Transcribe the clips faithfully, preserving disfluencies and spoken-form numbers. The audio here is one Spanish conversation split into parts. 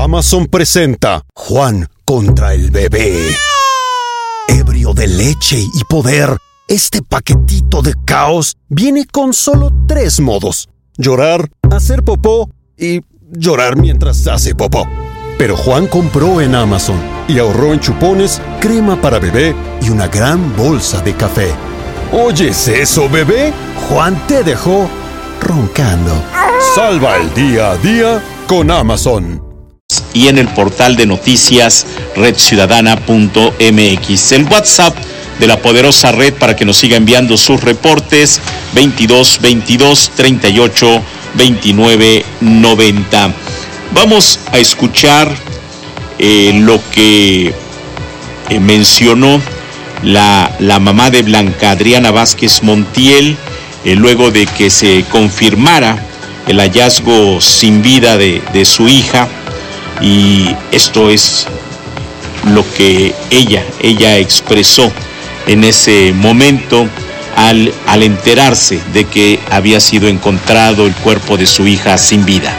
Amazon presenta Juan contra el bebé. Ebrio de leche y poder, este paquetito de caos viene con solo tres modos: llorar, hacer popó y llorar mientras hace popó. Pero Juan compró en Amazon y ahorró en chupones, crema para bebé y una gran bolsa de café. ¿Oyes eso, bebé? Juan te dejó roncando. Salva el día a día con Amazon. Y en el portal de noticias red ciudadana punto m x. El WhatsApp de la poderosa red para que nos siga enviando sus reportes: veintidós veintidós treinta y ocho veintinueve noventa. Vamos a escuchar eh, lo que eh, mencionó la, la mamá de Blanca Adriana Vázquez Montiel eh, luego de que se confirmara el hallazgo sin vida de, de su hija. Y esto es lo que ella, ella expresó en ese momento al, al enterarse de que había sido encontrado el cuerpo de su hija sin vida.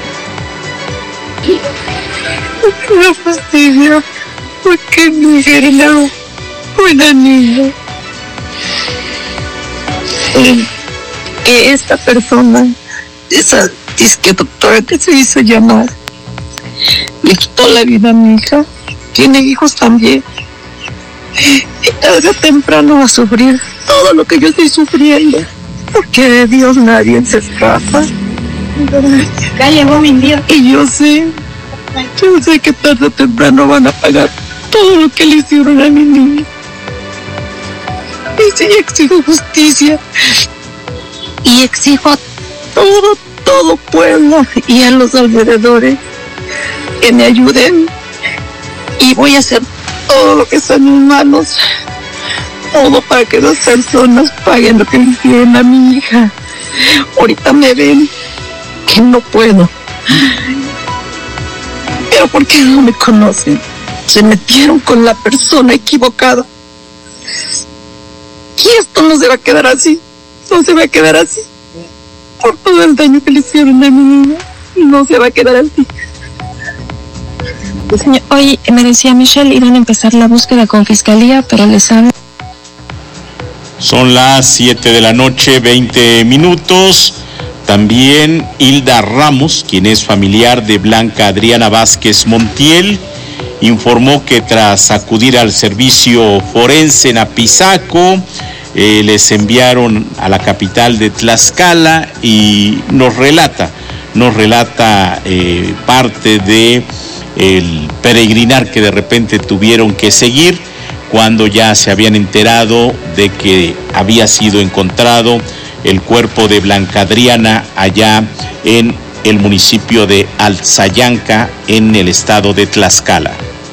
Me fastidio porque mi hija era una buena niña. Y que esta persona, esa disque doctora que se hizo llamar, le quitó la vida a mi hija. Tiene hijos también. Y tarde o temprano va a sufrir todo lo que yo estoy sufriendo. Porque de Dios nadie se escapa. Ya llegó mi día. Y yo sé, yo sé que tarde o temprano van a pagar todo lo que le hicieron a mi niña. Y sí, exijo justicia. Y exijo a todo, todo pueblo y a los alrededores que me ayuden, y voy a hacer todo lo que está en mis manos, todo para que las personas paguen lo que le hicieron a mi hija. Ahorita me ven que no puedo, pero ¿por qué no me conocen? Se metieron con la persona equivocada, y esto no se va a quedar así, no se va a quedar así, por todo el daño que le hicieron a mi niña, no se va a quedar así. Señor, hoy me decía Michelle, iban a empezar la búsqueda con fiscalía, pero les hablo. Son las siete de la noche, veinte minutos. También Hilda Ramos, quien es familiar de Blanca Adriana Vázquez Montiel, informó que tras acudir al servicio forense en Apizaco, eh, les enviaron a la capital de Tlaxcala, y nos relata, nos relata eh, parte de el peregrinar que de repente tuvieron que seguir cuando ya se habían enterado de que había sido encontrado el cuerpo de Blanca Adriana allá en el municipio de Alzayanca, en el estado de Tlaxcala.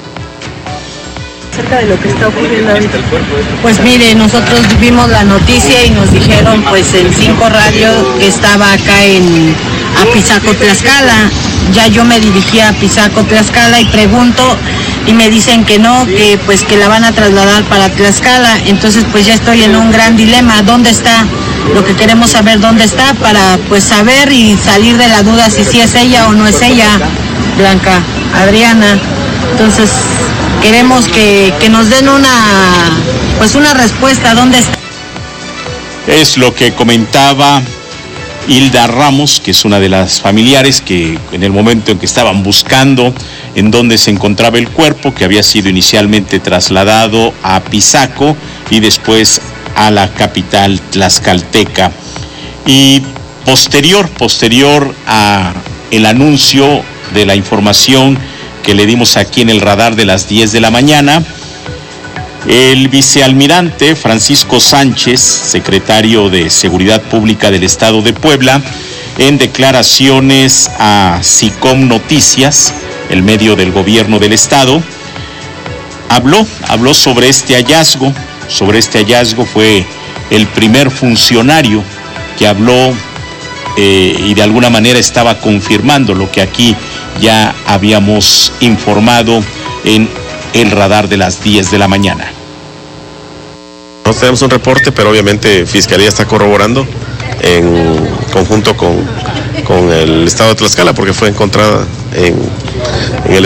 Acerca de lo que está ocurriendo ahorita. Pues mire, nosotros vimos la noticia y nos dijeron pues en Cinco Radio que estaba acá en Apizaco, Tlaxcala. Ya yo me dirigí a Apizaco, Tlaxcala, y pregunto y me dicen que no, que pues que la van a trasladar para Tlaxcala. Entonces pues ya estoy en un gran dilema. ¿Dónde está? Lo que queremos saber, dónde está, para pues saber y salir de la duda si sí es ella o no es ella, Blanca Adriana. Entonces queremos que, que nos den una pues una respuesta, ¿dónde está? Es lo que comentaba Hilda Ramos, que es una de las familiares que en el momento en que estaban buscando en dónde se encontraba el cuerpo, que había sido inicialmente trasladado a Apizaco y después a la capital tlaxcalteca. Y posterior, posterior a el anuncio de la información que le dimos aquí en el radar de las diez de la mañana, el vicealmirante Francisco Sánchez, secretario de Seguridad Pública del Estado de Puebla, en declaraciones a SICOM Noticias, el medio del gobierno del Estado, habló, habló sobre este hallazgo, sobre este hallazgo. Fue el primer funcionario que habló eh, y de alguna manera estaba confirmando lo que aquí ya habíamos informado en el radar de las diez de la mañana. No tenemos un reporte, pero obviamente Fiscalía está corroborando en conjunto con, con el Estado de Tlaxcala, porque fue encontrada en, en el